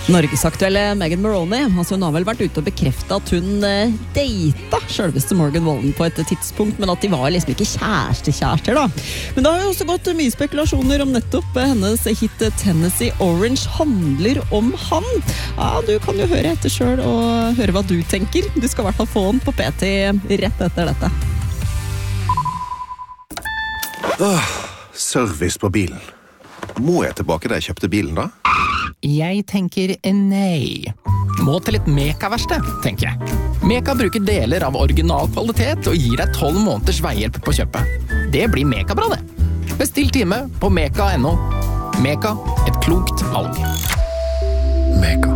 Norgesaktuelle Megan Moroney, altså hun har vel vært ute og bekreftet at hun data selveste Morgan Wallen på et tidspunkt, men at de var liksom ikke kjærester da. Men det har jo også gått mye spekulasjoner om nettopp hennes hit Tennessee Orange handler om han. Ja, du kan jo høre etter selv og høre hva du tenker. Du skal I hvert fall få den på PT rett etter dette. Service på bilen. Må jeg tilbake da jeg kjøpte bilen da? Jeg tenker nei. Må til et Meka-verksted, tenker jeg. Meka bruker deler av original kvalitet og gir deg 12 måneders veihjelp på kjøpet. Det blir Meka-bra det. Bestill time på meka.no. Meka, et klokt valg. Meka.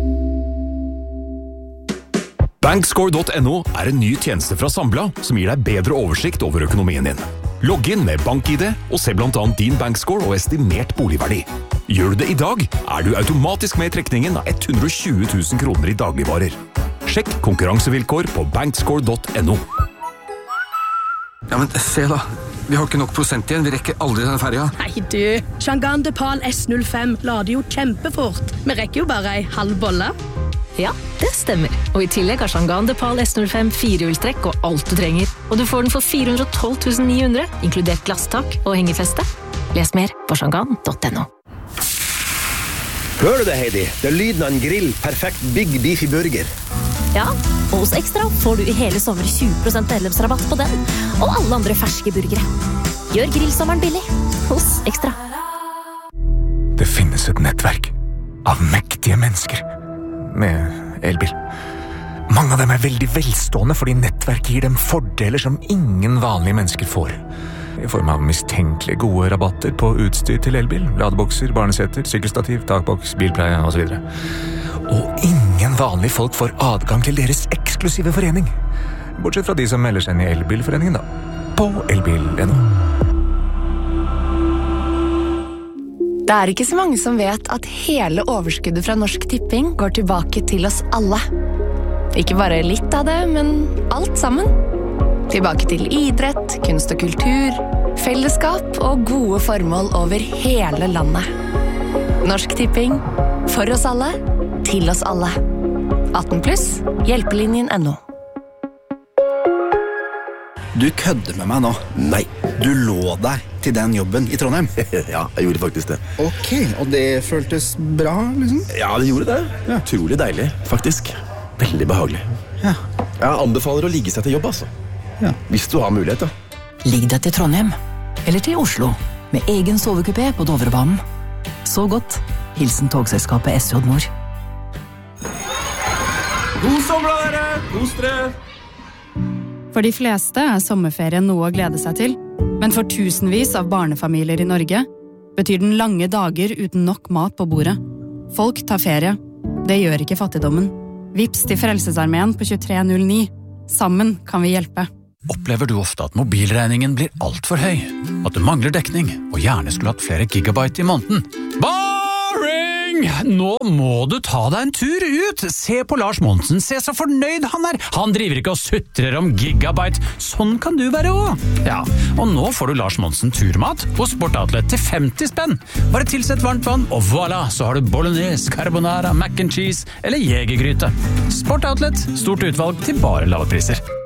Bankscore.no en ny tjeneste fra Sambla som gir deg bedre oversikt over økonomien din. Logg inn med BankID og se blant annet din bankscore og estimert boligverdi. Gjør du det I dag, du automatisk med I trekningen av 120 000 kroner I dagligvarer. Sjekk konkurransevilkår på bankscore.no. Ja, men se da. Vi har ikke nok prosent igjen. Vi rekker aldri denne ferja. Nei du, Shangan Depal S05 lader jo kjempefort. Vi rekker jo bare en halv bolle. Ja, det stemmer. Og I tillegg har Shangan Depal S05 firehjulstrekk og alt du trenger. Og du får den for 412 900, inkludert glasstak og hengefeste. Les mer på shangan.no. Hører du det, Heidi? Det lyden av en grill. Perfekt Big Beefy Burger. Ja, og hos Extra får du I hele sommer 20% medlemsrabatt på den, og alle andre ferske burgere. Gjør grillsommeren billig hos Extra. Det finnes et nettverk av mektige mennesker med elbil. Mange av dem veldig velstående fordi nettverket gir dem fordeler som ingen vanlige mennesker får. I form av mistenkelig gode rabatter på utstyr til elbil, ladebokser, barneseter, sykkelstativ, takboks, bilpleie og så videre. Og ingen vanlige folk får adgang til deres eksklusive forening. Bortsett fra de som melder seg inn I elbilforeningen da. På elbil.no. Det ikke så mange som vet at hele overskuddet fra Norsk Tipping går tilbake til oss alle. Ikke bare litt av det, men alt sammen. Tilbake til idrett, kunst og kultur, fellesskap og gode formål over hele landet. Norsk Tipping. For oss alle, til oss alle. 18+, hjelpelinjen.no. Du kødder med meg nå. Nei. Du lå deg til den jobben I Trondheim. Ja, jeg gjorde faktisk det. Ok, og det føltes bra, liksom? Ja, det gjorde det. Ja. Utrolig deilig, faktisk. Veldig behagelig. Ja. Jeg anbefaler å ligge seg til jobb, altså. Ja. Hvis du har mulighet, da. Ligg deg til Trondheim, eller til Oslo, med egen sovekupé på Dovrebanen. Så godt. Hilsen togselskapet SJ Nord. God sommer, dere! Kos dere! For de fleste sommerferien noe å glede seg til, men for tusenvis av barnefamilier I Norge betyr den lange dager uten nok mat på bordet. Folk tar ferie. Det gjør ikke fattigdommen. Vips til Frelsesarmeen på 2309. Sammen kan vi hjelpe. Opplever du ofte at mobilregningen blir alt for høy? At du mangler dekning, og gjerne skulle hatt flere gigabyte I måneden? Boring! Nå må du ta deg en tur ut! Se på Lars Monsen, se så fornøyd han Han driver ikke og sutrer om gigabyte. Sånn kan du være også. Ja, og nå får du Lars Monsen turmat på Sportoutlet til 50 spenn. Bare tilsett varmt vann, og voilà, så har du bolognese, carbonara, mac and cheese eller jegergryte. Sportoutlet, stort utvalg til bare lave priser.